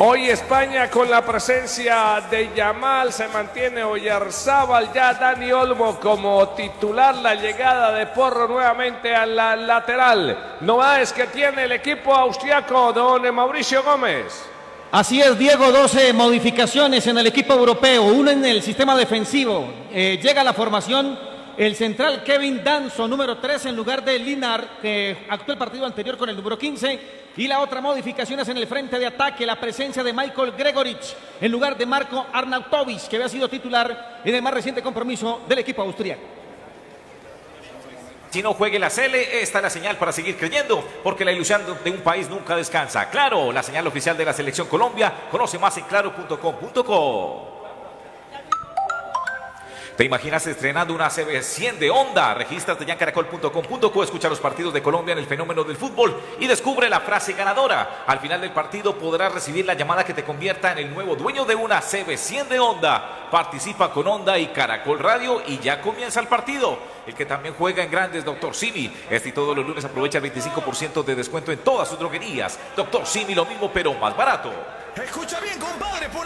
Hoy España con la presencia de Yamal, se mantiene Oyarzábal, ya Dani Olmo como titular, la llegada de Porro nuevamente a la lateral. Novedades que tiene el equipo austriaco, don Mauricio Gómez. Así es, Diego, 12 modificaciones en el equipo europeo, una en el sistema defensivo. Llega a la formación el central Kevin Danso, número 3 en lugar de Linar, que actuó el partido anterior con el número 15. Y la otra modificación es en el frente de ataque, la presencia de Michael Gregorich en lugar de Marco Arnautovic, que había sido titular en el más reciente compromiso del equipo austríaco. Si no juegue la Sele, esta es la señal para seguir creyendo, porque la ilusión de un país nunca descansa. Claro, la señal oficial de la Selección Colombia. Conoce más en claro.com.co. ¿Te imaginas estrenando una CB100 de Honda? Regístrate ya en caracol.com.co, escucha los partidos de Colombia en el fenómeno del fútbol y descubre la frase ganadora. Al final del partido podrás recibir la llamada que te convierta en el nuevo dueño de una CB100 de Honda. Participa con Honda y Caracol Radio y ya comienza el partido. El que también juega en grandes, Dr. Simi. Este y todos los lunes aprovecha el 25% de descuento en todas sus droguerías. Dr. Simi, lo mismo pero más barato. Escucha bien, compadre.